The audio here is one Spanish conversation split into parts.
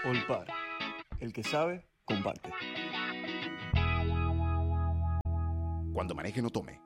Olpar. El que sabe, comparte. Cuando maneje, no tome.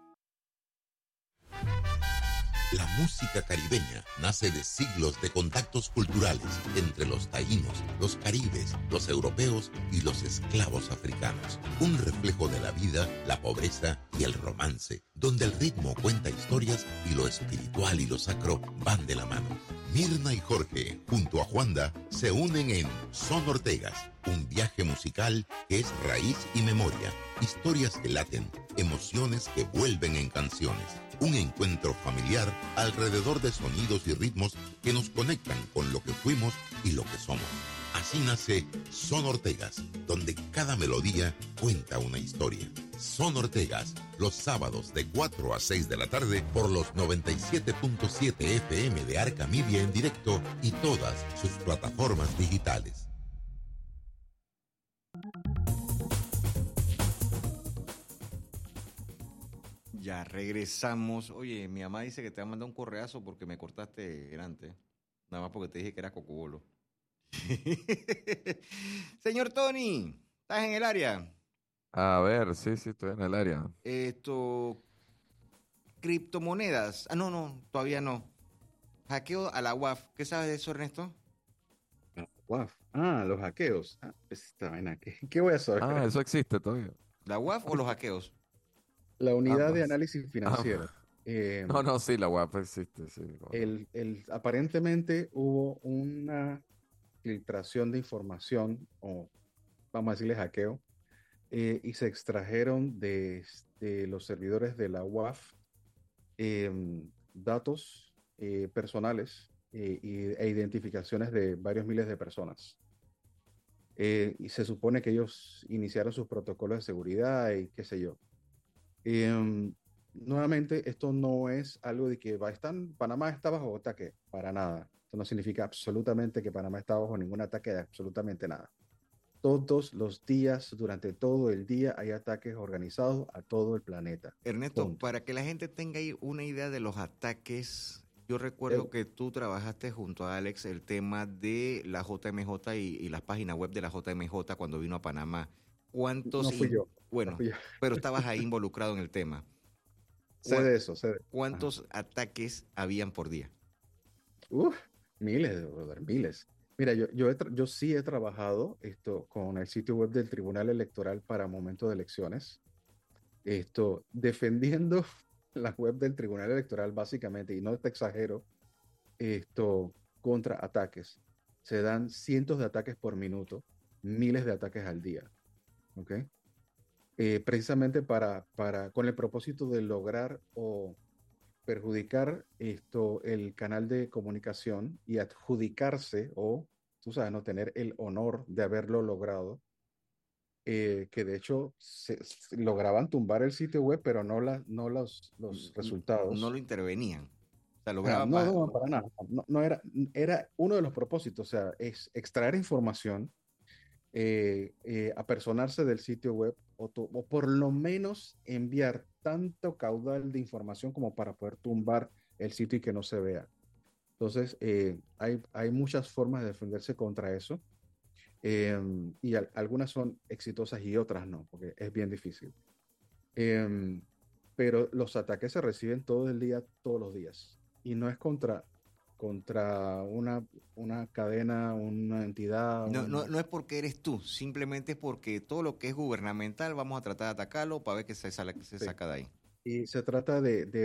La música caribeña nace de siglos de contactos culturales entre los taínos, los caribes, los europeos y los esclavos africanos. Un reflejo de la vida, la pobreza y el romance, donde el ritmo cuenta historias y lo espiritual y lo sacro van de la mano. Mirna y Jorge, junto a Juanda, se unen en Son Ortegas, un viaje musical que es raíz y memoria, historias que laten, emociones que vuelven en canciones. Un encuentro familiar alrededor de sonidos y ritmos que nos conectan con lo que fuimos y lo que somos. Así nace Son Ortegas, donde cada melodía cuenta una historia. Son Ortegas, los sábados de 4 a 6 de la tarde por los 97.7 FM de Arca Media en directo y todas sus plataformas digitales. Ya regresamos. Oye, mi mamá dice que te va a mandar un correazo porque me cortaste delante. Nada más porque te dije que era cocobolo. Señor Tony, ¿estás en el área? A ver, sí, estoy en el área. Criptomonedas. Ah, no, todavía no. Hackeo a la UAF. ¿Qué sabes de eso, Ernesto? WAF. Los hackeos. Pues esta vaina, ¿qué voy a saber? Eso existe todavía. ¿La UAF o los hackeos? La unidad de Ambas. análisis financiero. No, sí, la UAP existe, sí. Aparentemente hubo una filtración de información, o vamos a decirle hackeo, y se extrajeron de los servidores de la UAF datos personales e identificaciones de varios miles de personas. Y se supone que ellos iniciaron sus protocolos de seguridad y qué sé yo. Nuevamente, esto no es algo de que Panamá está bajo ataque, para nada. Esto no significa absolutamente que Panamá está bajo ningún ataque de absolutamente nada. Todos los días, durante todo el día, hay ataques organizados a todo el planeta. Ernesto, Punto. para que la gente tenga ahí una idea de los ataques, yo recuerdo que tú trabajaste junto a Alex el tema de la JMJ y las páginas web de la JMJ cuando vino a Panamá. No fui yo. Bueno, No fui yo. pero estabas ahí involucrado en el tema. Sé de eso. ¿Cuántos ataques habían por día? Miles, brother, miles. Mira, yo sí he trabajado con el sitio web del Tribunal Electoral para momentos de elecciones. Defendiendo la web del Tribunal Electoral, básicamente, y no te exagero, contra ataques. Se dan cientos de ataques por minuto, miles de ataques al día. ¿Ok? Precisamente con el propósito de lograr o perjudicar el canal de comunicación y adjudicarse o, tú sabes, no tener el honor de haberlo logrado, que de hecho lograban tumbar el sitio web, pero no los resultados. No lo intervenían. O sea, No, para nada. No era uno de los propósitos, o sea, es extraer información, apersonarse del sitio web o por lo menos enviar tanto caudal de información como para poder tumbar el sitio y que no se vea. Entonces, hay muchas formas de defenderse contra eso, y algunas son exitosas y otras no, porque es bien difícil. Pero los ataques se reciben todo el día, todos los días, y no es contra una cadena, una entidad. No es porque eres tú, simplemente es porque todo lo que es gubernamental vamos a tratar de atacarlo para ver qué se saca de ahí. Y se trata de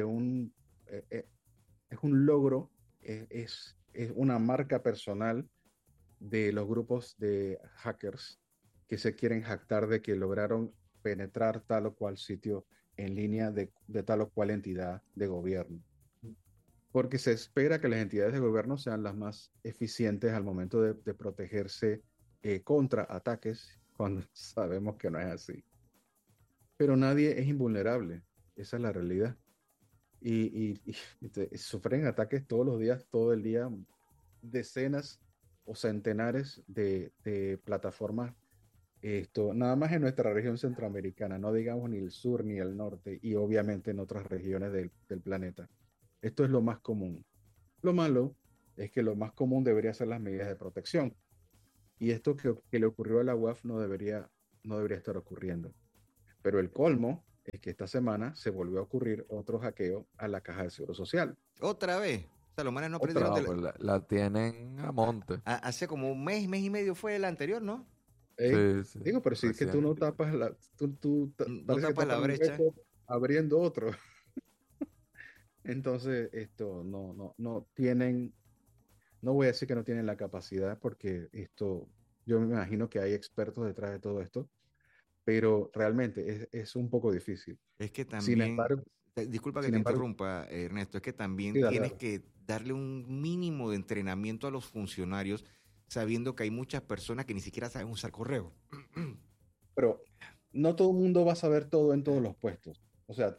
es un logro, es una marca personal de los grupos de hackers que se quieren jactar de que lograron penetrar tal o cual sitio en línea de tal o cual entidad de gobierno. Porque se espera que las entidades de gobierno sean las más eficientes al momento de protegerse contra ataques, cuando sabemos que no es así. Pero nadie es invulnerable, esa es la realidad. Y sufren ataques todos los días, todo el día, decenas o centenares de plataformas, nada más en nuestra región centroamericana, no digamos ni el sur ni el norte, y obviamente en otras regiones del planeta. Esto es lo más común. Lo malo es que lo más común debería ser las medidas de protección. Y esto que le ocurrió a la UAF no debería estar ocurriendo. Pero el colmo es que esta semana se volvió a ocurrir otro hackeo a la Caja de Seguro Social. ¿Otra vez? O sea, los manes no Otra aprendieron No, de pues la tienen a monte. hace como un mes y medio fue el anterior, ¿no? ¿Eh? Sí, sí, Digo, pero si es que tú recién. no tapas No parece que tapas la tapas un brecha. hueco abriendo otro. Entonces, esto no tienen, no voy a decir que no tienen la capacidad, porque esto, yo me imagino que hay expertos detrás de todo esto, pero realmente es un poco difícil. Es que Sin también, embargo, disculpa que sin te embargo, interrumpa, Ernesto, es que también sí, dale, tienes dale. que darle un mínimo de entrenamiento a los funcionarios, sabiendo que hay muchas personas que ni siquiera saben usar correo. Pero no todo el mundo va a saber todo en todos los puestos. O sea,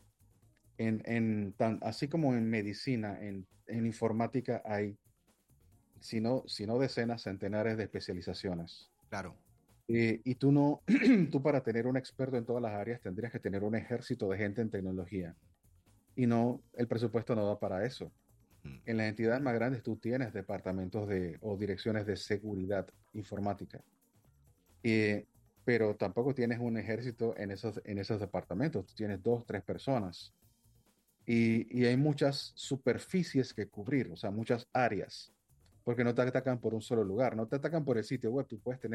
así como en medicina, en informática hay, si no decenas, centenares de especializaciones. Claro. Y tú no, tú para tener un experto en todas las áreas tendrías que tener un ejército de gente en tecnología. Y no, el presupuesto no da para eso. Mm. En las entidades más grandes tú tienes departamentos o direcciones de seguridad informática. Eh, pero tampoco tienes un ejército en esos departamentos. Tú tienes dos, tres personas. Y hay muchas superficies que cubrir, o sea, muchas áreas, porque no te atacan por un solo lugar, no te atacan por el sitio web.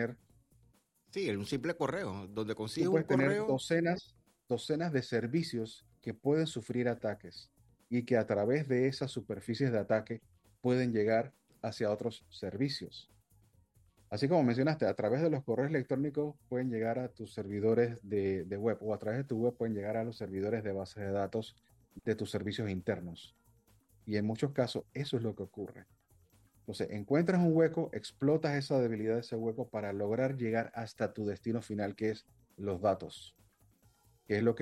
Sí, un simple correo, donde Tú consigues un puedes tener correo. docenas de servicios que pueden sufrir ataques y que a través de esas superficies de ataque pueden llegar hacia otros servicios. Así como mencionaste, a través de los correos electrónicos pueden llegar a tus servidores de web, o a través de tu web pueden llegar a los servidores de bases de datos de tus servicios internos. Y en muchos casos eso es lo que ocurre. Entonces, encuentras un hueco, explotas esa debilidad de ese hueco para lograr llegar hasta tu destino final, que es los datos, que es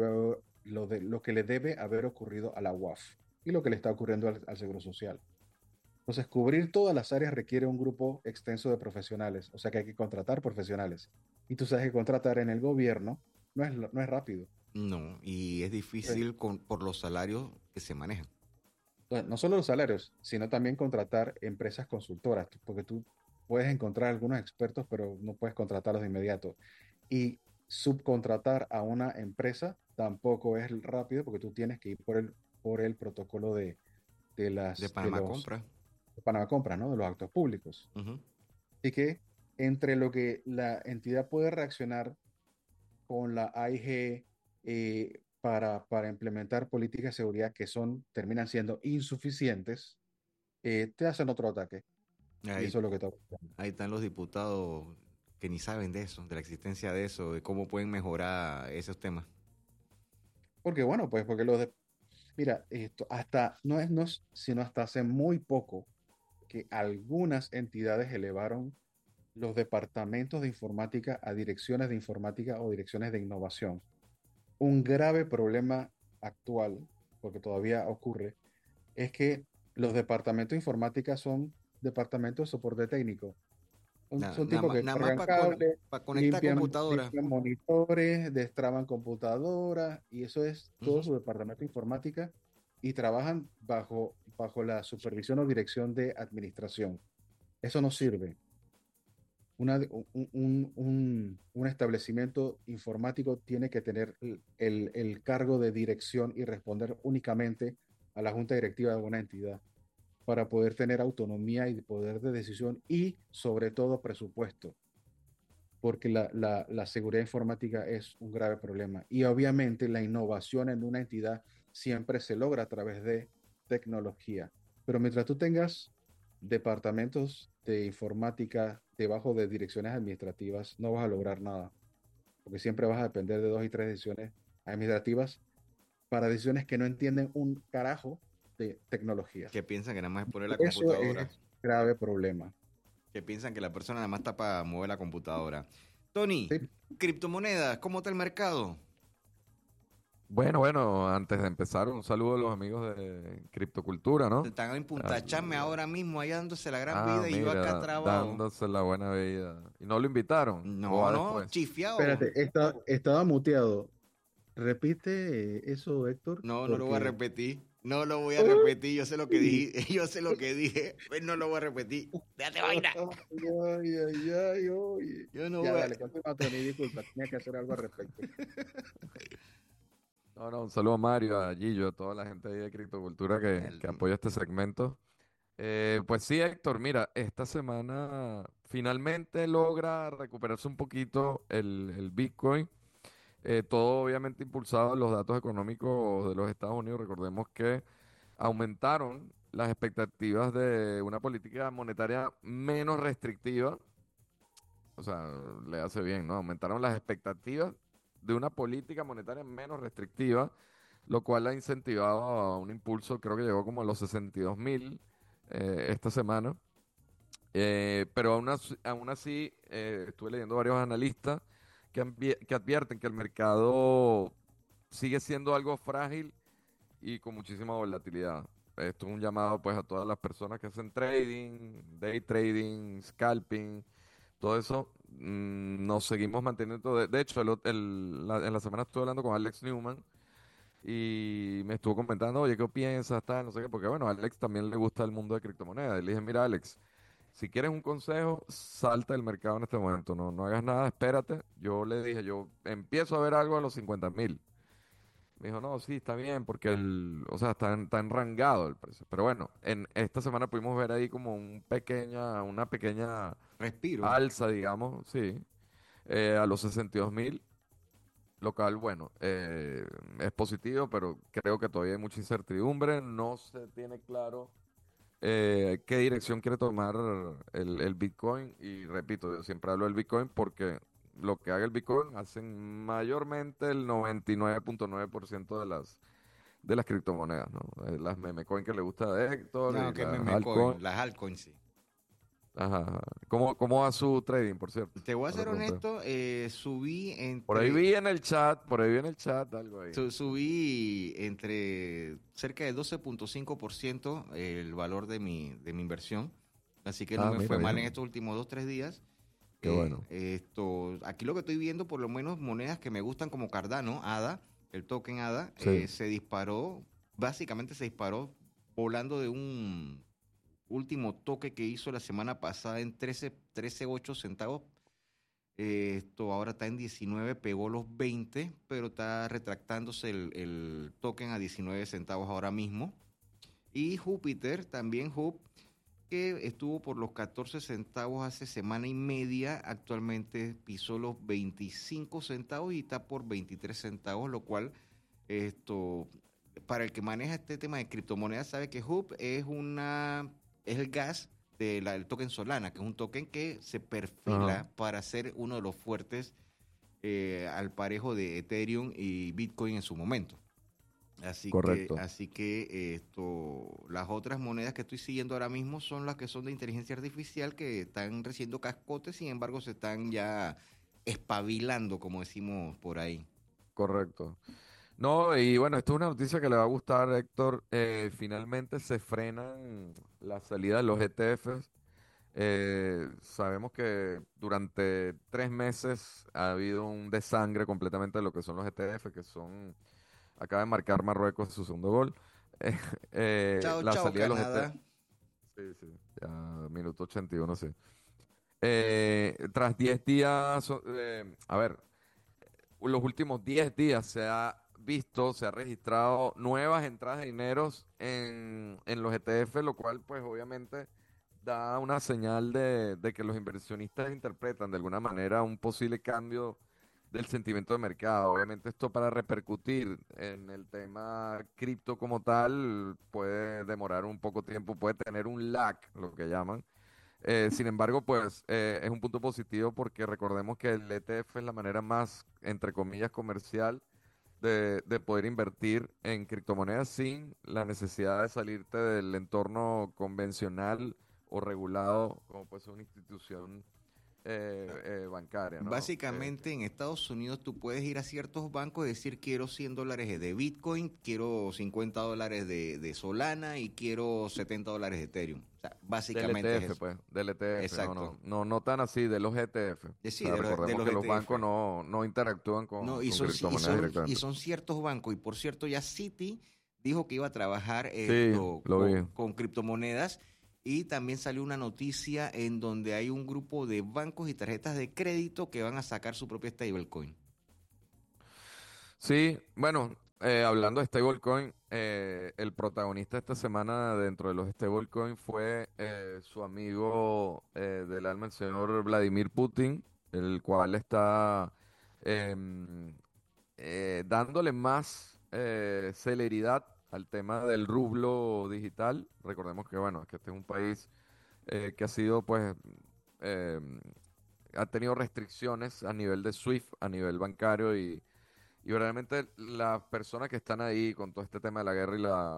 lo que le debe haber ocurrido a la UAF y lo que le está ocurriendo al Seguro Social. Entonces, cubrir todas las áreas requiere un grupo extenso de profesionales, o sea que hay que contratar profesionales. Y tú sabes que contratar en el gobierno no es rápido. No, y es Entonces, difícil por los salarios que se manejan. no solo los salarios, sino también contratar empresas consultoras, porque tú puedes encontrar algunos expertos, pero no puedes contratarlos de inmediato. Y subcontratar a una empresa tampoco es rápido, porque tú tienes que ir por el protocolo de De las de Panamá los Compra. de Panamá Compra, ¿no? De los actos públicos. Ujú. Así que entre lo que la entidad puede reaccionar con la AIG para implementar políticas de seguridad que terminan siendo insuficientes, te hacen otro ataque. Y Ahí, eso es lo que está ocurriendo. ahí están los diputados que ni saben de eso, de la existencia de eso, de cómo pueden mejorar esos temas. Porque bueno, pues porque mira, esto hasta, no es sino hasta hace muy poco que algunas entidades elevaron los departamentos de informática a direcciones de informática o direcciones de innovación. Un grave problema actual, porque todavía ocurre, es que los departamentos de informática son departamentos de soporte técnico. Son tipos que Nada más cargan cables, para conectar computadora. limpian monitores, destraban computadoras, y eso es todo Ujú. su departamento de informática, y trabajan bajo la supervisión o dirección de administración. Eso no sirve. Un establecimiento informático tiene que tener el cargo de dirección y responder únicamente a la junta directiva de una entidad para poder tener autonomía y poder de decisión y sobre todo presupuesto, porque la seguridad informática es un grave problema. Y obviamente la innovación en una entidad siempre se logra a través de tecnología. Pero mientras tú tengas departamentos de informática debajo de direcciones administrativas, no vas a lograr nada, porque siempre vas a depender de dos y tres decisiones administrativas para decisiones que no entienden un carajo de tecnología. Que piensan que nada más es poner la Eso computadora. es grave problema. Que piensan que la persona nada más está para mover la computadora. Tony, Sí, criptomonedas, ¿cómo está el mercado? Bueno, antes de empezar, un saludo a los amigos de Criptocultura, ¿no? Están en Punta Chame Al- ahora mismo, allá dándose la gran vida y yo acá Mira, trabado. dándose la buena vida. ¿Y no lo invitaron? ¿O No, va no, después? chifiado. espérate, estaba muteado. Repite eso, Héctor, No, no lo voy a porque repetir. No lo voy a repetir, yo sé lo que dije, pues no lo voy a repetir. Déjate vaina. Ay, oye. Yo no Ya, voy a... dale, continúa, Tony, disculpa, tenía que hacer algo al respecto. No, un saludo a Mario, a Gillo, a toda la gente ahí de Criptocultura que apoya este segmento. Pues sí, Héctor, mira, esta semana finalmente logra recuperarse un poquito el Bitcoin. Todo obviamente impulsado en los datos económicos de los Estados Unidos. Recordemos que aumentaron las expectativas de una política monetaria menos restrictiva. O sea, le hace bien, ¿no? Aumentaron las expectativas de una política monetaria menos restrictiva, lo cual ha incentivado a un impulso, creo que llegó como a los 62.000 esta semana. Pero aún así estuve leyendo varios analistas que advierten que el mercado sigue siendo algo frágil y con muchísima volatilidad. Esto es un llamado pues a todas las personas que hacen trading, day trading, scalping, todo eso. Nos seguimos manteniendo. De hecho, en la semana estuve hablando con Alex Newman y me estuvo comentando, oye, ¿qué piensas? Tal, no sé qué, porque bueno, a Alex también le gusta el mundo de criptomonedas. Y le dije, mira, Alex, si quieres un consejo, salta del mercado en este momento. No hagas nada, espérate. Yo le dije, yo empiezo a ver algo a los 50.000. Me dijo, no, sí, está bien, porque o sea, está enrangado el precio. Pero bueno, en esta semana pudimos ver ahí como una pequeña Respiro. alza, digamos, sí, a los 62.000. Local, bueno, es positivo, pero creo que todavía hay mucha incertidumbre. No se tiene claro qué dirección quiere tomar el Bitcoin. Y repito, yo siempre hablo del Bitcoin porque lo que haga el Bitcoin hacen mayormente el 99.9% de las criptomonedas, ¿no? Las meme coin que le gusta a Héctor No, y que las me coin, altcoin. las altcoins, sí. Ajá, ajá. ¿Cómo va su trading, por cierto? Te voy a No le ser pregunté. honesto, subí Por ahí vi en el chat algo ahí. subí entre cerca del 12.5% el valor de mi inversión, así que no Ah, me mira, fue mal en bien. estos últimos 2, 3 días. Qué bueno. Aquí lo que estoy viendo, por lo menos monedas que me gustan como Cardano, ADA, el token ADA, Sí. básicamente se disparó volando de un último toque que hizo la semana pasada en 13.8 centavos. Esto ahora está en 19, pegó los 20, pero está retractándose el token a 19 centavos ahora mismo. Y Júpiter, también que estuvo por los 14 centavos hace semana y media, actualmente pisó los 25 centavos y está por 23 centavos, lo cual esto, para el que maneja este tema de criptomonedas, sabe que Hub es el gas del token Solana, que es un token que se perfila Ajá. para ser uno de los fuertes al parejo de Ethereum y Bitcoin en su momento. Correcto. Así que las otras monedas que estoy siguiendo ahora mismo son las que son de inteligencia artificial que están recibiendo cascotes, sin embargo se están ya espabilando, como decimos por ahí. Correcto. No, y bueno, esto es una noticia que le va a gustar, Héctor. Finalmente se frenan la salida de los ETFs. Sabemos que durante 3 meses ha habido un desangre completamente de lo que son los ETF, acaba de marcar Marruecos su segundo gol. Chao, La chao, salida de los Canadá. ETF, sí, sí, ya minuto 81, sí. Tras 10 días, a ver, los últimos 10 días se ha registrado nuevas entradas de dineros en los ETF, lo cual pues obviamente da una señal de que los inversionistas interpretan de alguna manera un posible cambio del sentimiento de mercado. Obviamente esto para repercutir en el tema cripto como tal puede demorar un poco tiempo, puede tener un lag, lo que llaman. Sin embargo, pues es un punto positivo porque recordemos que el ETF es la manera más, entre comillas, comercial de poder invertir en criptomonedas sin la necesidad de salirte del entorno convencional o regulado, como puede ser una institución bancaria, ¿no? Básicamente en Estados Unidos tú puedes ir a ciertos bancos y decir quiero $100 de Bitcoin, quiero $50 de Solana y quiero $70 de Ethereum. O sea, Del básicamente es ETF, eso. pues, del ETF, Exacto. no tan así, de los ETF. Sí, O sea, de recordemos los que los ETF. bancos no interactúan No, con criptomonedas y directamente. son ciertos bancos. Y por cierto, ya Citi dijo que iba a trabajar Sí, lo vi. con criptomonedas, y también salió una noticia en donde hay un grupo de bancos y tarjetas de crédito que van a sacar su propia stablecoin. Sí, bueno, hablando de stablecoin, el protagonista esta semana dentro de los stablecoin fue su amigo del alma, el señor Vladimir Putin, el cual está em, dándole más celeridad al tema del rublo digital. Recordemos que, bueno, que este es un país que ha sido, pues, em, ha tenido restricciones a nivel de SWIFT, a nivel bancario y realmente las personas que están ahí con todo este tema de la guerra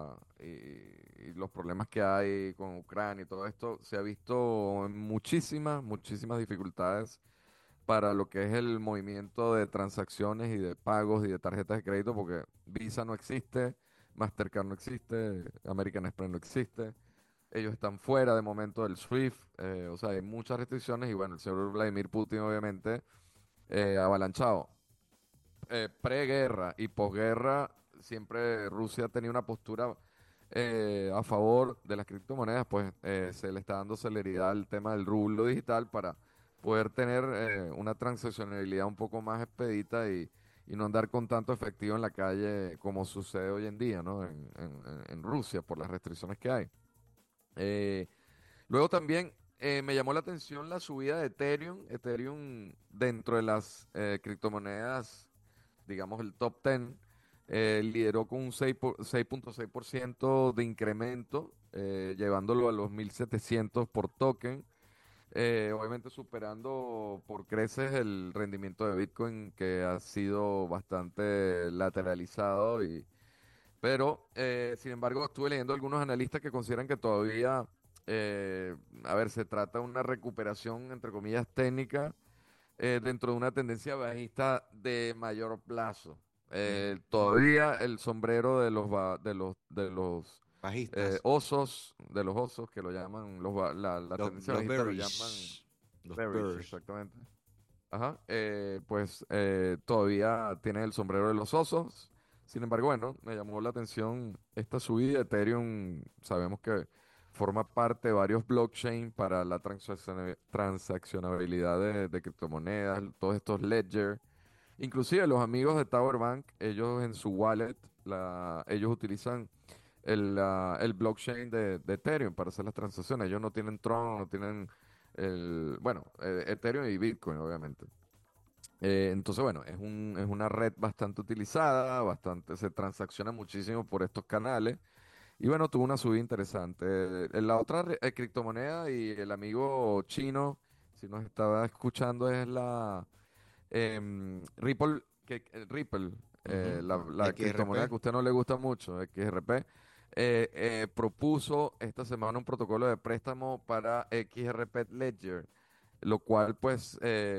y los problemas que hay con Ucrania y todo esto, se ha visto en muchísimas dificultades para lo que es el movimiento de transacciones y de pagos y de tarjetas de crédito, porque Visa no existe, Mastercard no existe, American Express no existe. Ellos están fuera de momento del SWIFT, o sea, hay muchas restricciones y bueno, el señor Vladimir Putin obviamente avalanchado preguerra y posguerra, siempre Rusia tenía una postura a favor de las criptomonedas, pues se le está dando celeridad al tema del rublo digital para poder tener una transaccionalidad un poco más expedita y no andar con tanto efectivo en la calle como sucede hoy en día, ¿no? En Rusia por las restricciones que hay. Eh, Luego también me llamó la atención la subida de Ethereum. Ethereum dentro de las criptomonedas, digamos el top 10, lideró con un 6.6% de incremento, llevándolo a los 1.700 por token. Obviamente superando por creces el rendimiento de Bitcoin, que ha sido bastante lateralizado. Pero, sin embargo, estuve leyendo algunos analistas que consideran que todavía, a ver, se trata de una recuperación, entre comillas, técnica dentro de una tendencia bajista de mayor plazo. Todavía el sombrero Bajistas, de los osos que lo llaman, la tendencia los bajista lo llaman berries, los bearish, bears. exactamente. Ajá, pues todavía tiene el sombrero de los osos. Sin embargo, bueno, me llamó la atención esta subida. Ethereum, sabemos que forma parte de varios blockchain para la transaccionabilidad de criptomonedas, todos estos ledger. Inclusive los amigos de Tower Bank, ellos en su wallet, ellos utilizan el blockchain de Ethereum para hacer las transacciones. Ellos no tienen Tron, no tienen bueno, Ethereum y Bitcoin, obviamente. Entonces, bueno, es una red bastante utilizada, se transacciona muchísimo por estos canales. Y bueno, tuvo una subida interesante. La otra criptomoneda y el amigo chino, si nos estaba escuchando, es la Ripple, Ripple, la criptomoneda que a XRP. usted no le gusta mucho, XRP. Propuso esta semana un protocolo de préstamo para XRP Ledger, lo cual pues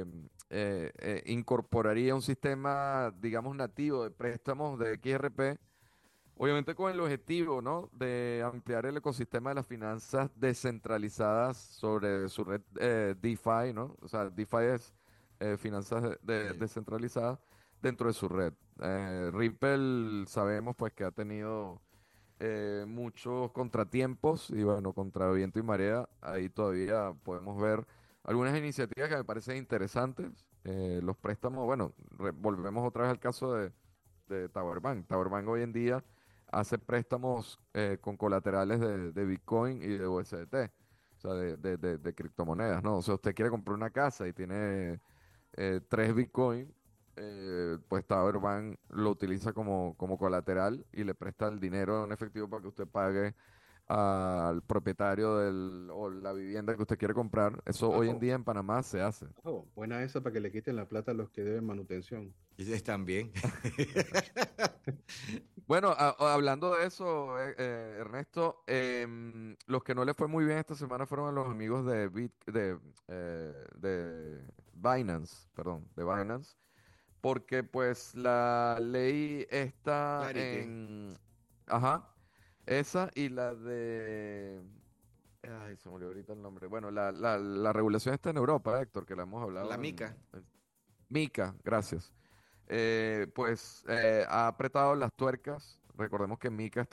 incorporaría un sistema, digamos, nativo de préstamos de XRP, obviamente con el objetivo, ¿no?, de ampliar el ecosistema de las finanzas descentralizadas sobre su red DeFi, ¿no? O sea, DeFi es finanzas Sí. descentralizadas dentro de su red. Ripple sabemos pues que ha tenido muchos contratiempos y bueno, contra viento y marea, ahí todavía podemos ver algunas iniciativas que me parecen interesantes. Los préstamos, bueno, volvemos otra vez al caso de Tower Bank. Tower Bank hoy en día hace préstamos con colaterales de Bitcoin y de USDT, o sea, de criptomonedas, ¿no? O sea, usted quiere comprar una casa y tiene 3 Bitcoin, pues Tower Bank lo utiliza como colateral y le presta el dinero en efectivo para que usted pague al propietario o la vivienda que usted quiere comprar. Eso hoy en Ojo, día en Panamá se hace. ojo, buena esa para que le quiten la plata a los que deben manutención. Y están bien. Bueno, hablando de eso, Ernesto, los que no le fue muy bien esta semana fueron a los amigos de Binance, perdón, de Binance, porque pues la ley está Clarity. ajá, esa y la ay, se me olvidó ahorita el nombre. Bueno, la regulación está en Europa, Héctor, que la hemos hablado La mica. Mica, gracias. Pues ha apretado las tuercas recordemos que MiCA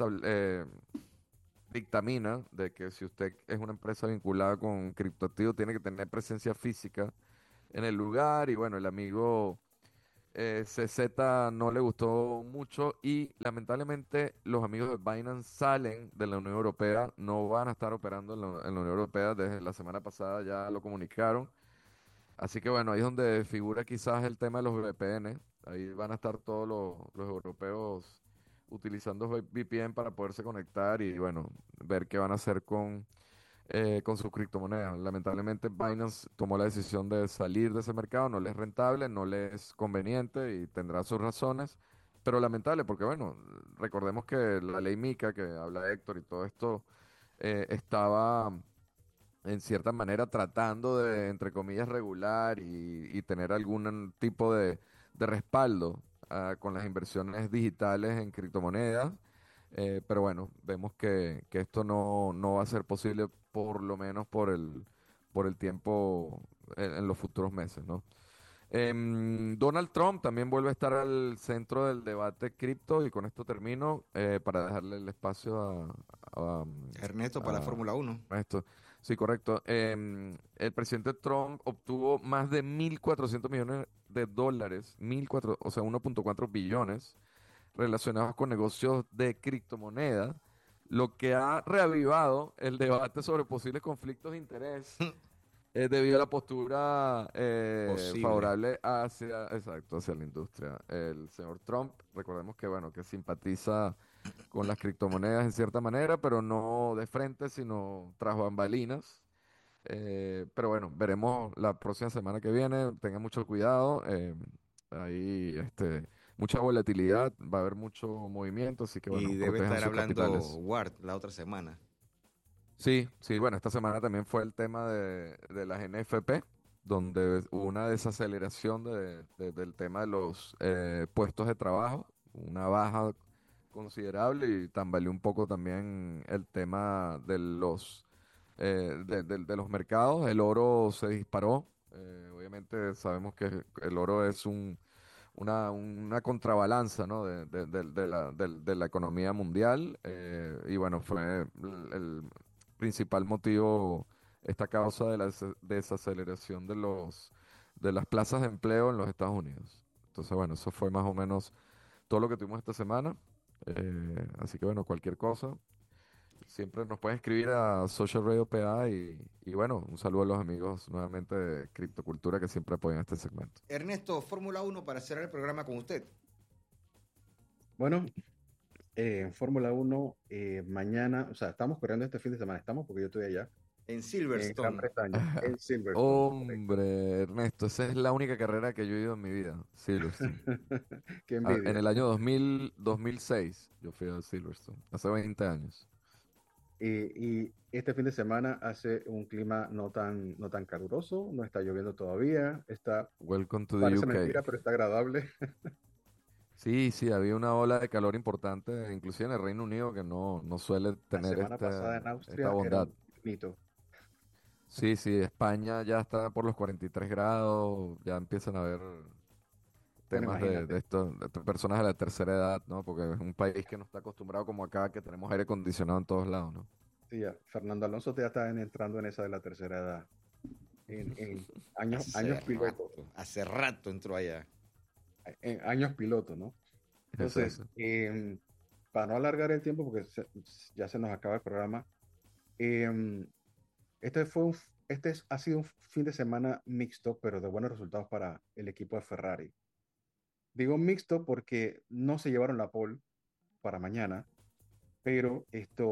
dictamina de que si usted es una empresa vinculada con criptoactivos, tiene que tener presencia física en el lugar. Y bueno, el amigo CZ no le gustó mucho y lamentablemente los amigos de Binance salen de la Unión Europea, no van a estar operando en la Unión Europea. Desde la semana pasada ya lo comunicaron. Así que bueno, ahí es donde figura quizás el tema de los VPN. Ahí van a estar todos los europeos utilizando VPN para poderse conectar y bueno, ver qué van a hacer con sus criptomonedas. Lamentablemente Binance tomó la decisión de salir de ese mercado, no le es rentable, no le es conveniente y tendrá sus razones, pero lamentable porque bueno, recordemos que la ley MiCA que habla Héctor y todo esto estaba en cierta manera tratando de, entre comillas, regular y tener algún tipo de respaldo con las inversiones digitales en criptomonedas. Pero bueno, vemos que esto no va a ser posible por lo menos por el tiempo en los futuros meses, ¿no? Donald Trump también vuelve a estar al centro del debate cripto y con esto termino para dejarle el espacio Ernesto para la a Fórmula 1. esto. Sí, correcto. El presidente Trump obtuvo más de 1.400 millones de dólares, 1.400, o sea, 1.4 billones relacionados con negocios de criptomonedas, lo que ha reavivado el debate sobre posibles conflictos de interés debido a la postura Posible. favorable hacia la industria. El señor Trump, recordemos que, bueno, que simpatiza con las criptomonedas en cierta manera, pero no de frente, sino tras bambalinas. Pero bueno, veremos la próxima semana que viene. Tengan mucho cuidado. Ahí, mucha volatilidad, va a haber mucho movimiento, así que Y bueno, debe protejan estar sus hablando capitales. Ward la otra semana. Sí, sí, bueno, esta semana también fue el tema de las NFP, donde hubo una desaceleración del tema de los puestos de trabajo, una baja considerable y tambaleó un poco también el tema de los mercados. El oro se disparó. Obviamente sabemos que el oro es una contrabalanza, ¿no? de la economía mundial. Y bueno, fue el principal motivo esta causa de la desaceleración de las plazas de empleo en los Estados Unidos. Entonces, bueno, eso fue más o menos todo lo que tuvimos esta semana. Así que bueno, cualquier cosa, siempre nos pueden escribir a Social Radio PA y bueno, un saludo a los amigos nuevamente de Criptocultura que siempre apoyan este segmento. Ernesto, Fórmula 1 para cerrar el programa con usted. Bueno, en Fórmula 1, mañana, o sea, estamos corriendo este fin de semana, estamos porque yo estoy allá, En en Gran Silverstone. Bretaña, en Silverstone, correcto. Hombre, Ernesto, esa es la única carrera que yo he ido en mi vida, Silverstone. Qué En envidia. el año 2006 yo fui a Silverstone, hace 20 años. Y este fin de semana hace un clima no tan caluroso, no está lloviendo todavía, Welcome to the parece UK. mentira, pero está agradable. Sí, sí, había una ola de calor importante, inclusive en el Reino Unido, que no suele La tener semana pasada en esta Austria era bondad. un mito. Sí, sí, España ya está por los 43 grados, ya empiezan a haber Bueno, temas de imagínate. estos, de personas de la tercera edad, ¿no? Porque es un país que no está acostumbrado como acá, que tenemos aire acondicionado en todos lados, ¿no? Sí, ya, Fernando Alonso ya está entrando en esa de la tercera edad, en años piloto, Hace rato entró allá. en años piloto, ¿no? Entonces, Exacto. para no alargar el tiempo, porque ya se nos acaba el programa, em, ha sido un fin de semana mixto, pero de buenos resultados para el equipo de Ferrari. Digo mixto porque no se llevaron la pole para mañana, pero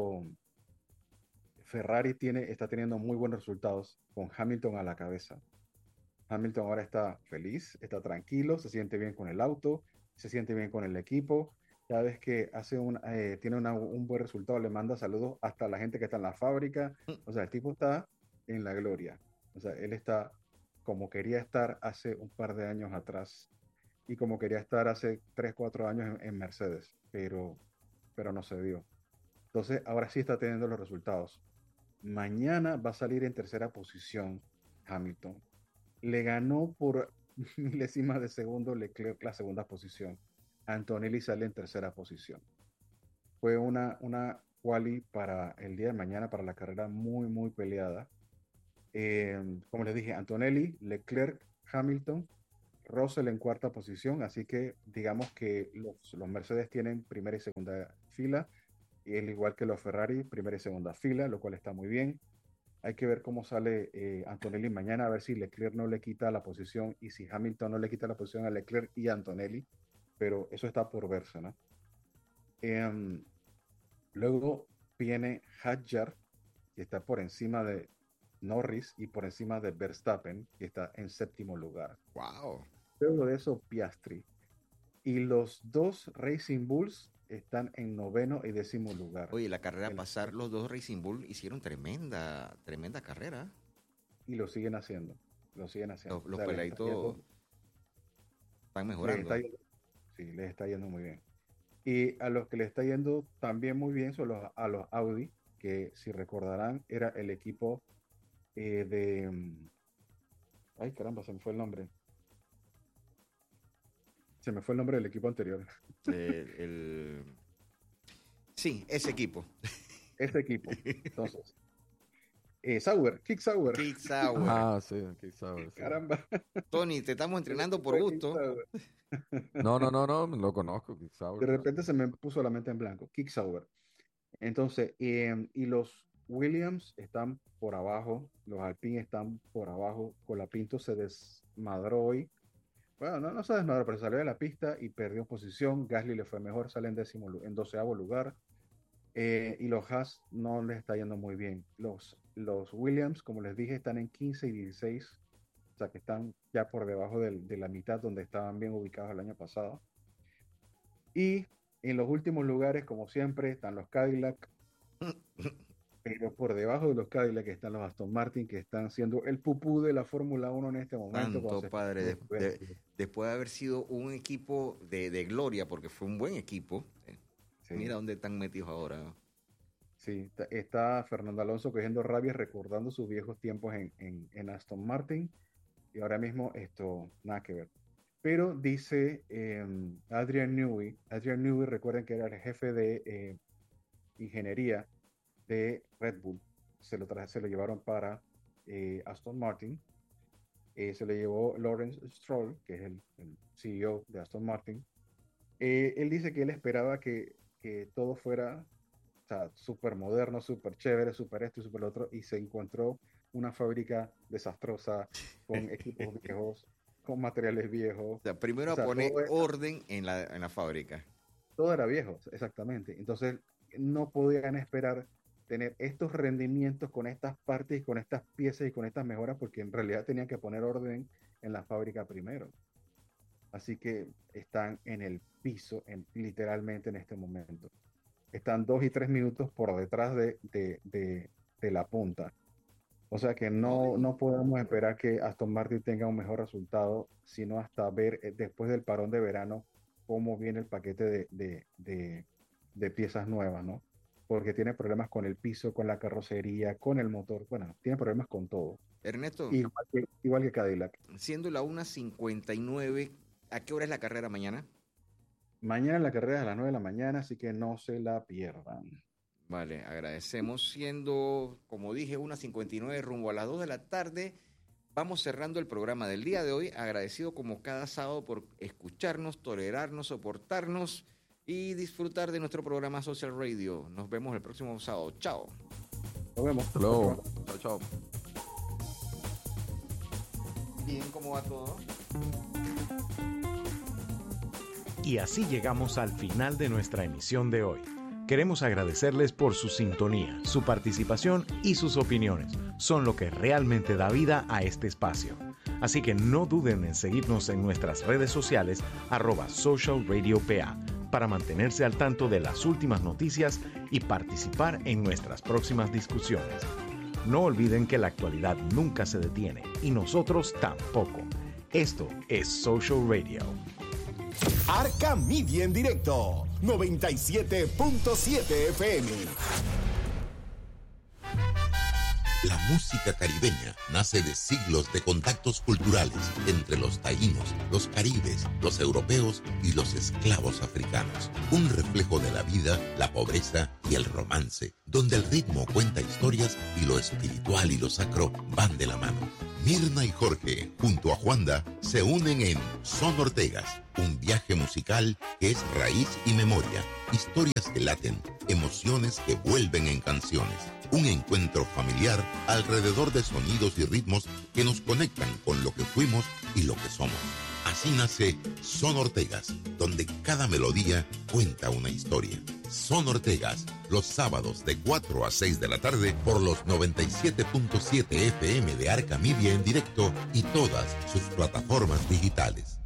Ferrari está teniendo muy buenos resultados con Hamilton a la cabeza. Hamilton ahora está feliz, está tranquilo, se siente bien con el auto, se siente bien con el equipo. Cada vez que tiene un buen resultado, le manda saludos hasta a la gente que está en la fábrica. O sea, el tipo está en la gloria. O sea, él está como quería estar hace un par de años atrás y como quería estar hace 3 4 años en Mercedes, pero no se dio. Entonces, ahora sí está teniendo los resultados. Mañana va a salir en tercera posición Hamilton. Le ganó por milésimas de segundo Leclerc la segunda posición. Antonelli sale en tercera posición. fue una quali para el día de mañana, para la carrera muy, muy peleada. Como les dije, Antonelli, Leclerc, Hamilton, Russell en cuarta posición, así que digamos que los Mercedes tienen primera y segunda fila, y al igual que los Ferrari, primera y segunda fila, lo cual está muy bien. Hay que ver cómo sale Antonelli mañana, a ver si Leclerc no le quita la posición y si Hamilton no le quita la posición a Leclerc y a Antonelli, pero eso está por verse, ¿no? Luego viene Hadjar, que está por encima de Norris y por encima de Verstappen, que está en séptimo lugar. Wow. Luego de eso, Piastri. Y los dos Racing Bulls están en noveno y décimo lugar. Oye, la carrera pasar, los dos Racing Bull hicieron tremenda carrera. Y lo siguen haciendo. Los peladitos están mejorando. Les está yendo muy bien. Y a los que les está yendo también muy bien son a los Audi, que si recordarán era el equipo ay, caramba, se me fue el nombre. Se me fue el nombre del equipo anterior. Sí, ese equipo. Ese equipo. Entonces, Sauber, Kick Sauber. Kick Sauber. Ah, sí, Kick Sauber. Sí. Caramba. Tony, te estamos entrenando por gusto. No, lo conozco, Kick Sauber. De repente se me puso la mente en blanco. Kick Sauber. Entonces, y los Williams están por abajo, los Alpine están por abajo. Colapinto se desmadró hoy. Bueno, no se desmadró, pero salió de la pista y perdió posición. Gasly le fue mejor, sale en 12º lugar. Y los Haas no les está yendo muy bien. Los Williams, como les dije, están en 15 y 16. O sea que están ya por debajo de la mitad donde estaban bien ubicados el año pasado. Y en los últimos lugares, como siempre, están los Cadillac. Pero por debajo de los Cadillac están los Aston Martin, que están siendo el pupú de la Fórmula 1 en este momento. Santo padre, después de haber sido un equipo de gloria, porque fue un buen equipo, sí. Mira dónde están metidos ahora, ¿no? Sí, está Fernando Alonso cogiendo rabia, recordando sus viejos tiempos en Aston Martin, y ahora mismo esto, nada que ver. Pero dice Adrian Newey, recuerden que era el jefe de ingeniería de Red Bull, se lo llevaron para Aston Martin, se lo llevó Lawrence Stroll, que es el CEO de Aston Martin. Él dice que él esperaba que todo fuera, o sea, súper moderno, súper chévere, súper esto y súper lo otro, y se encontró una fábrica desastrosa, con equipos viejos, con materiales viejos. O sea, primero a poner orden en la fábrica. Todo era viejo, exactamente. Entonces no podían esperar tener estos rendimientos con estas partes y con estas piezas y con estas mejoras, porque en realidad tenían que poner orden en la fábrica primero. Así que están en el piso, literalmente en este momento. Están 2 y 3 minutos por detrás de la punta. O sea que no podemos esperar que Aston Martin tenga un mejor resultado, sino hasta ver después del parón de verano cómo viene el paquete de piezas nuevas, ¿no? Porque tiene problemas con el piso, con la carrocería, con el motor. Bueno, tiene problemas con todo. Ernesto. Igual que Cadillac. Siendo la 1:59, ¿a qué hora es la carrera mañana? Mañana la carrera es a las 9 de la mañana, así que no se la pierdan. Vale, agradecemos. Siendo, como dije, 1:59 rumbo a las 2 de la tarde. Vamos cerrando el programa del día de hoy. Agradecido como cada sábado por escucharnos, tolerarnos, soportarnos y disfrutar de nuestro programa Social Radio. Nos vemos el próximo sábado. Chao. Nos vemos. Hasta luego. Chao. Bien, ¿cómo va todo? Y así llegamos al final de nuestra emisión de hoy. Queremos agradecerles por su sintonía, su participación y sus opiniones. Son lo que realmente da vida a este espacio. Así que no duden en seguirnos en nuestras redes sociales @socialradiopa para mantenerse al tanto de las últimas noticias y participar en nuestras próximas discusiones. No olviden que la actualidad nunca se detiene y nosotros tampoco. Esto es Social Radio. Arca Media en directo, 97.7 FM. La música caribeña nace de siglos de contactos culturales entre los taínos, los caribes, los europeos y los esclavos africanos. Un reflejo de la vida, la pobreza y el romance, donde el ritmo cuenta historias y lo espiritual y lo sacro van de la mano. Mirna y Jorge, junto a Juanda, se unen en Son Ortegas, un viaje musical que es raíz y memoria, historias que laten, emociones que vuelven en canciones. Un encuentro familiar alrededor de sonidos y ritmos que nos conectan con lo que fuimos y lo que somos. Así nace Son Ortegas, donde cada melodía cuenta una historia. Son Ortegas, los sábados de 4 a 6 de la tarde por los 97.7 FM de Arca Media en directo y todas sus plataformas digitales.